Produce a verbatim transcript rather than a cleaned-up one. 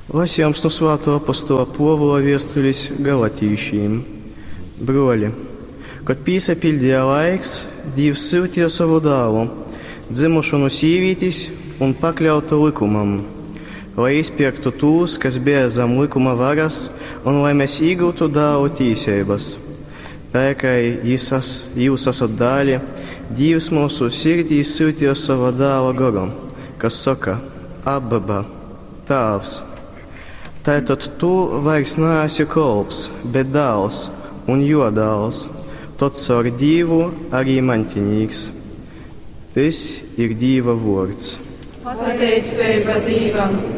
Lasījums no Svētā apostola Pāvila vēstules Galatīšiem. Broli, kad piesapildīja laiks, Dievs sūtīja savu dēlu, dzimušu no sievietes un pakļautu likumam, lai izpirktu tos, kas bija zem likuma varas, un lai mēs iegūtu dēlu tiesības. Tā kā jūs esat dēli, Dievs mūsu sirdīs sūtīja savu dēla garu, kas saka: Abba, Tēvs. Tātad tu vairs neesi kalps, bet dēls un jo dēls, tad caur Dievu arī mantinīgs. Tas ir Dieva vārds. Pateicība Dievam!